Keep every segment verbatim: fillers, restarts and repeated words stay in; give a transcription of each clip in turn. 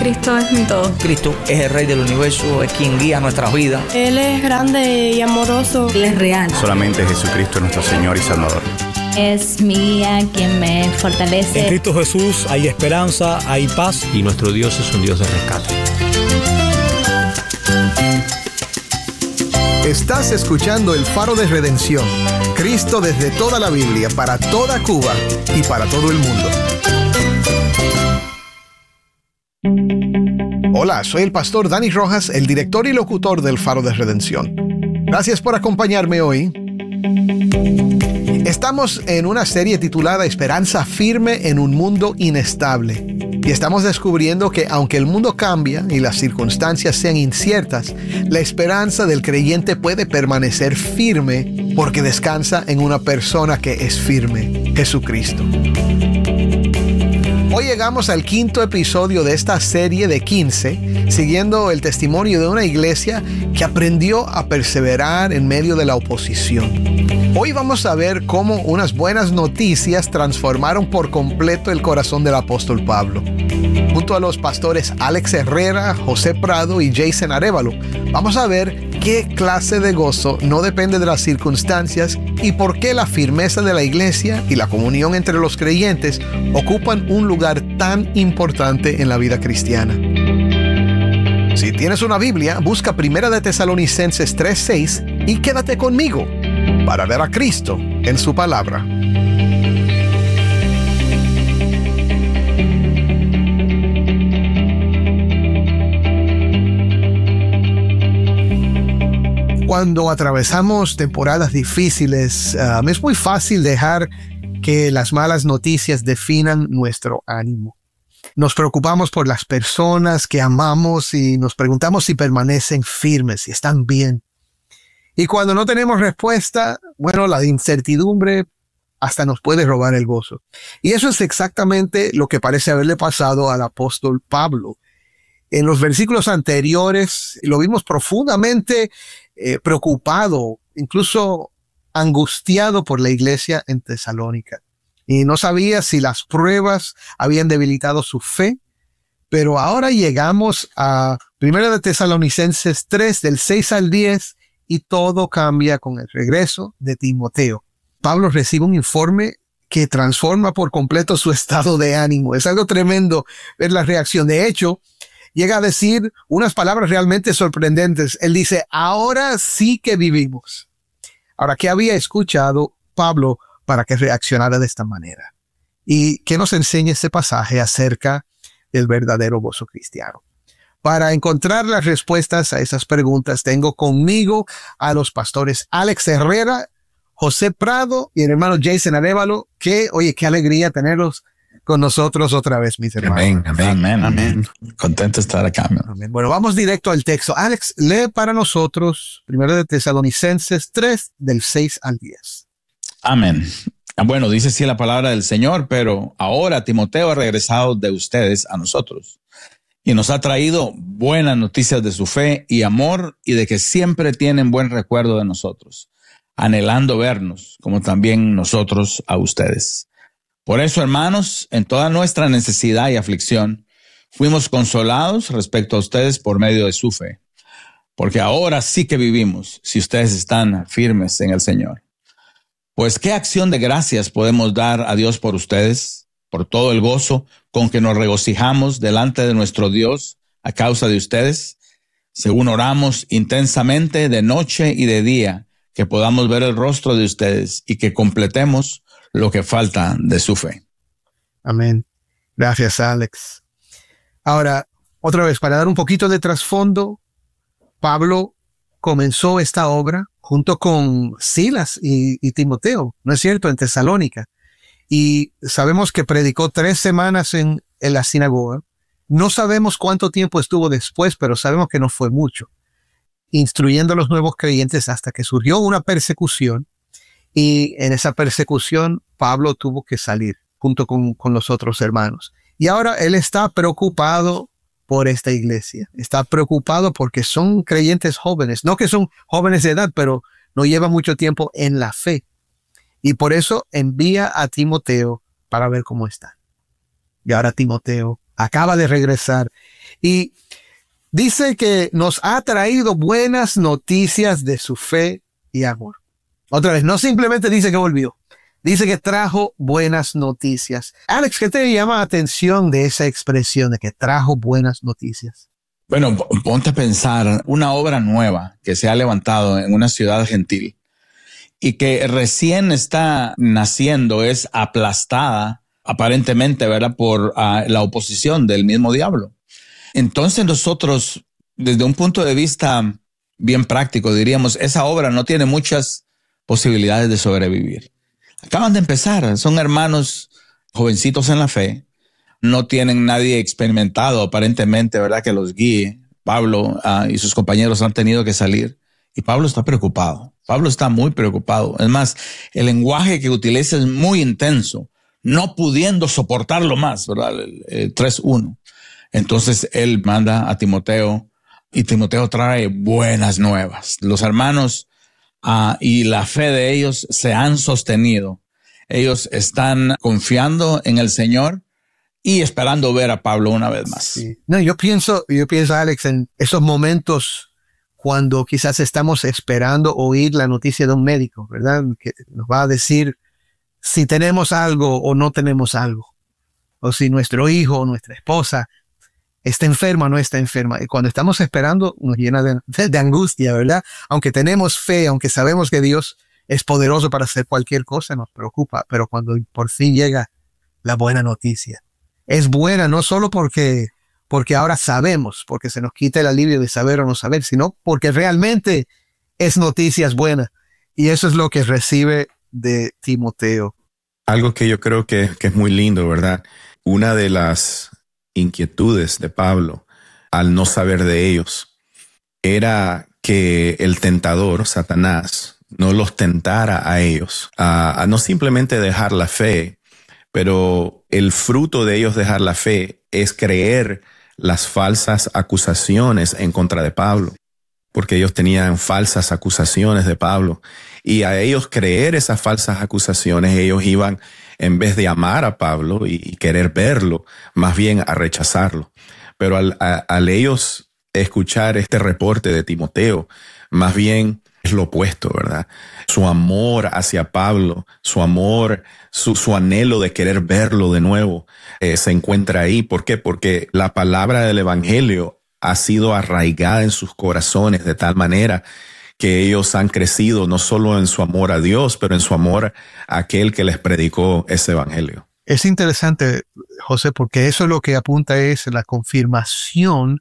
Cristo es mi todo. Cristo es el Rey del universo, es quien guía nuestras vidas. Él es grande y amoroso. Él es real. Solamente Jesucristo es nuestro Señor y Salvador. Es mi guía quien me fortalece. En Cristo Jesús hay esperanza, hay paz. Y nuestro Dios es un Dios de rescate. Estás escuchando El Faro de Redención. Cristo desde toda la Biblia, para toda Cuba y para todo el mundo. Hola, soy el pastor Dani Rojas, el director y locutor del Faro de Redención. Gracias por acompañarme hoy. Estamos en una serie titulada Esperanza firme en un mundo inestable. Y estamos descubriendo que aunque el mundo cambia y las circunstancias sean inciertas, la esperanza del creyente puede permanecer firme porque descansa en una persona que es firme, Jesucristo. Hoy llegamos al quinto episodio de esta serie de quince, siguiendo el testimonio de una iglesia que aprendió a perseverar en medio de la oposición. Hoy vamos a ver cómo unas buenas noticias transformaron por completo el corazón del apóstol Pablo. Junto a los pastores Alex Herrera, José Prado y Jason Arévalo, vamos a ver qué clase de gozo no depende de las circunstancias y por qué la firmeza de la iglesia y la comunión entre los creyentes ocupan un lugar tan importante en la vida cristiana. Si tienes una Biblia, busca Primera de Tesalonicenses tres seis y quédate conmigo para ver a Cristo en su palabra. Cuando atravesamos temporadas difíciles, uh, es muy fácil dejar que las malas noticias definan nuestro ánimo. Nos preocupamos por las personas que amamos y nos preguntamos si permanecen firmes, si están bien. Y cuando no tenemos respuesta, bueno, la incertidumbre hasta nos puede robar el gozo. Y eso es exactamente lo que parece haberle pasado al apóstol Pablo. En los versículos anteriores lo vimos profundamente eh, preocupado, incluso angustiado por la iglesia en Tesalónica. Y no sabía si las pruebas habían debilitado su fe, pero ahora llegamos a Primera de Tesalonicenses tres, del seis al diez, y todo cambia con el regreso de Timoteo. Pablo recibe un informe que transforma por completo su estado de ánimo. Es algo tremendo ver la reacción. De hecho, llega a decir unas palabras realmente sorprendentes. Él dice, ahora sí que vivimos. Ahora, ¿qué había escuchado Pablo para que reaccionara de esta manera? ¿Y qué nos enseña este pasaje acerca del verdadero gozo cristiano? Para encontrar las respuestas a esas preguntas, tengo conmigo a los pastores Alex Herrera, José Prado y el hermano Jason Arévalo, que, oye, qué alegría tenerlos con nosotros otra vez, mis hermanos. Amén, amén, amén, amén. Contento de estar acá. Amén. Bueno, vamos directo al texto. Alex, lee para nosotros Primera de Tesalonicenses tres, del seis al diez. Amén. Bueno, dice así la palabra del Señor, pero ahora Timoteo ha regresado de ustedes a nosotros y nos ha traído buenas noticias de su fe y amor y de que siempre tienen buen recuerdo de nosotros, anhelando vernos, como también nosotros a ustedes. Por eso, hermanos, en toda nuestra necesidad y aflicción, fuimos consolados respecto a ustedes por medio de su fe, porque ahora sí que vivimos si ustedes están firmes en el Señor. Pues, ¿qué acción de gracias podemos dar a Dios por ustedes, por todo el gozo con que nos regocijamos delante de nuestro Dios a causa de ustedes, según oramos intensamente de noche y de día, que podamos ver el rostro de ustedes y que completemos lo que falta de su fe? Amén. Gracias, Alex. Ahora, otra vez, para dar un poquito de trasfondo, Pablo comenzó esta obra junto con Silas y, y Timoteo, ¿no es cierto?, en Tesalónica. Y sabemos que predicó tres semanas en, en la sinagoga. No sabemos cuánto tiempo estuvo después, pero sabemos que no fue mucho, instruyendo a los nuevos creyentes hasta que surgió una persecución. Y en esa persecución, Pablo tuvo que salir junto con, con los otros hermanos. Y ahora él está preocupado por esta iglesia. Está preocupado porque son creyentes jóvenes. No que son jóvenes de edad, pero no llevan mucho tiempo en la fe. Y por eso envía a Timoteo para ver cómo están. Y ahora Timoteo acaba de regresar Y dice que nos ha traído buenas noticias de su fe y amor. Otra vez, no simplemente dice que volvió, dice que trajo buenas noticias. Alex, ¿qué te llama la atención de esa expresión de que trajo buenas noticias? Bueno, ponte a pensar, una obra nueva que se ha levantado en una ciudad gentil y que recién está naciendo es aplastada aparentemente, ¿verdad?, por uh, la oposición del mismo diablo. Entonces nosotros, desde un punto de vista bien práctico, diríamos, esa obra no tiene muchas posibilidades de sobrevivir. Acaban de empezar, son hermanos jovencitos en la fe, no tienen nadie experimentado aparentemente, ¿verdad?, que los guíe. Pablo uh, y sus compañeros han tenido que salir y Pablo está preocupado. Pablo está muy preocupado. Es más, el lenguaje que utiliza es muy intenso, no pudiendo soportarlo más, ¿verdad? El, el tres uno. Entonces él manda a Timoteo y Timoteo trae buenas nuevas. Los hermanos uh, y la fe de ellos se han sostenido. Ellos están confiando en el Señor y esperando ver a Pablo una vez más. Sí. No, yo pienso, yo pienso, Alex, en esos momentos cuando quizás estamos esperando oír la noticia de un médico, ¿verdad? Que nos va a decir si tenemos algo o no tenemos algo. O si nuestro hijo o nuestra esposa está enferma o no está enferma. Y cuando estamos esperando nos llena de, de angustia, ¿verdad? Aunque tenemos fe, aunque sabemos que Dios es poderoso para hacer cualquier cosa, nos preocupa. Pero cuando por fin llega la buena noticia, es buena no solo porque, porque ahora sabemos, porque se nos quita el alivio de saber o no saber, sino porque realmente es noticias buenas. Y eso es lo que recibe de Timoteo. Algo que yo creo que, que es muy lindo, ¿verdad? Una de las inquietudes de Pablo al no saber de ellos era que el tentador, Satanás, no los tentara a ellos, a, a no simplemente dejar la fe, pero el fruto de ellos dejar la fe es creer las falsas acusaciones en contra de Pablo, porque ellos tenían falsas acusaciones de Pablo, y a ellos creer esas falsas acusaciones, ellos iban, en vez de amar a Pablo y, y querer verlo, más bien a rechazarlo. Pero al, a, al ellos escuchar este reporte de Timoteo, más bien es lo opuesto, ¿verdad? Su amor hacia Pablo, su amor, su, su anhelo de querer verlo de nuevo, eh, se encuentra ahí. ¿Por qué? Porque la palabra del evangelio ha sido arraigada en sus corazones de tal manera que ellos han crecido no solo en su amor a Dios, pero en su amor a aquel que les predicó ese evangelio. Es interesante, José, porque eso es lo que apunta es la confirmación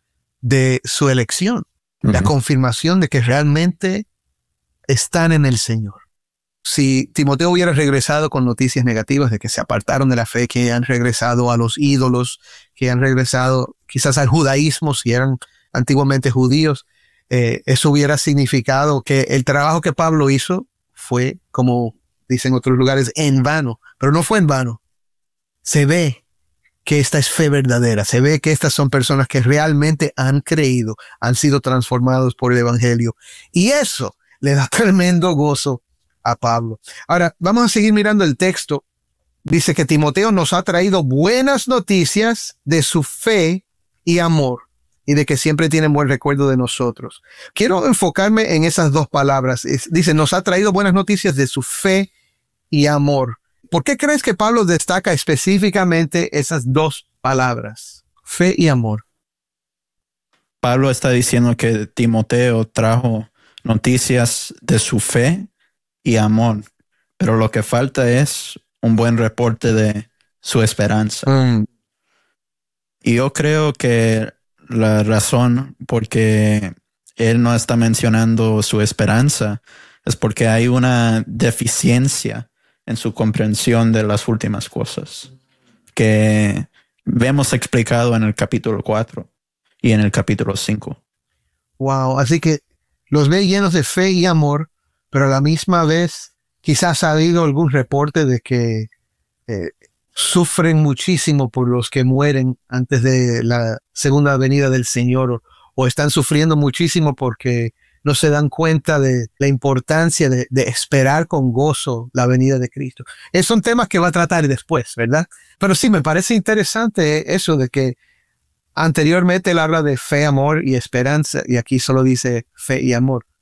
de su elección. La uh-huh. confirmación de que realmente están en el Señor. Si Timoteo hubiera regresado con noticias negativas de que se apartaron de la fe, que han regresado a los ídolos, que han regresado quizás al judaísmo, si eran antiguamente judíos, eh, eso hubiera significado que el trabajo que Pablo hizo fue, como dicen otros lugares, en vano. Pero no fue en vano. Se ve que esta es fe verdadera. Se ve que estas son personas que realmente han creído, han sido transformados por el evangelio. Y eso le da tremendo gozo a Pablo. Ahora, vamos a seguir mirando el texto. Dice que Timoteo nos ha traído buenas noticias de su fe y amor, y de que siempre tienen buen recuerdo de nosotros. Quiero enfocarme en esas dos palabras. Dice, nos ha traído buenas noticias de su fe y amor. ¿Por qué crees que Pablo destaca específicamente esas dos palabras, fe y amor? Pablo está diciendo que Timoteo trajo noticias de su fe y amor, pero lo que falta es un buen reporte de su esperanza. Mm. Y yo creo que la razón por qué él no está mencionando su esperanza es porque hay una deficiencia en su comprensión de las últimas cosas que vemos explicado en el capítulo cuatro y en el capítulo cinco. Wow, así que los ve llenos de fe y amor, pero a la misma vez quizás ha habido algún reporte de que eh, sufren muchísimo por los que mueren antes de la segunda venida del Señor, o, o están sufriendo muchísimo porque no se dan cuenta de la importancia de, de esperar con gozo la venida de Cristo. Esos son temas que va a tratar después, ¿verdad? Pero sí, me parece interesante eso de que Anteriormente él habla de fe, amor y esperanza, y aquí solo dice fe y amor.